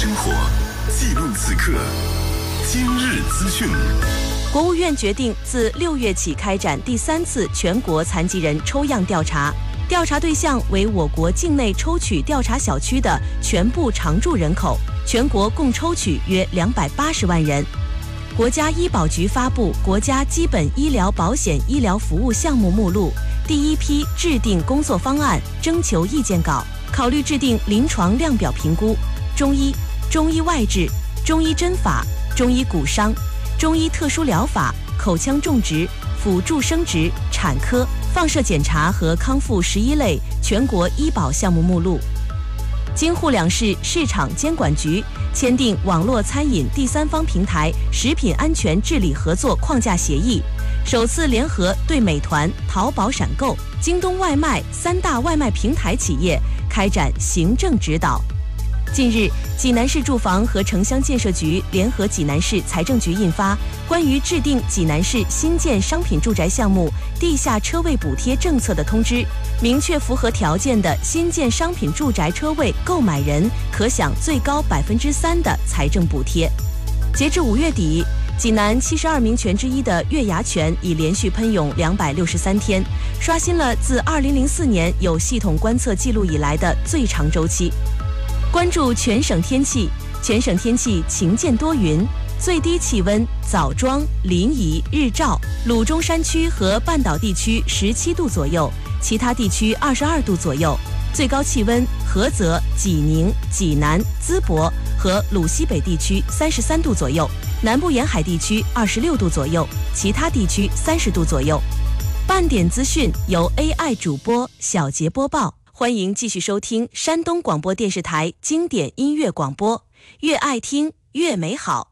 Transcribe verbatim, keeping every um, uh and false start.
生活，记录此刻。今日资讯。国务院决定自六月起开展第三次全国残疾人抽样调查，调查对象为我国境内抽取调查小区的全部常住人口，全国共抽取约两百八十万人。国家医保局发布国家基本医疗保险医疗服务项目目录，第一批制定工作方案征求意见稿，考虑制定临床量表评估，中医、中医外治、中医针法、中医骨伤、中医特殊疗法、口腔种植、辅助生殖、产科、放射检查和康复十一类全国医保项目目录。京沪两市市场监管局签订网络餐饮第三方平台食品安全治理合作框架协议，首次联合对美团、淘宝闪购、京东外卖三大外卖平台企业开展行政指导。近日，济南市住房和城乡建设局联合济南市财政局印发关于制定济南市新建商品住宅项目地下车位补贴政策的通知，明确符合条件的新建商品住宅车位购买人可享最高百分之三的财政补贴。截至五月底，济南七十二名泉之一的月牙泉已连续喷涌两百六十三天，刷新了自二零零四年有系统观测记录以来的最长周期。关注全省天气，全省天气晴间多云，最低气温枣庄、临沂、日照、鲁中山区和半岛地区十七度左右，其他地区二十二度左右，最高气温菏泽、济宁、济南、淄博和鲁西北地区三十三度左右，南部沿海地区二十六度左右，其他地区三十度左右。半点资讯由 A I 主播小杰播报。欢迎继续收听山东广播电视台经典音乐广播，越爱听越美好。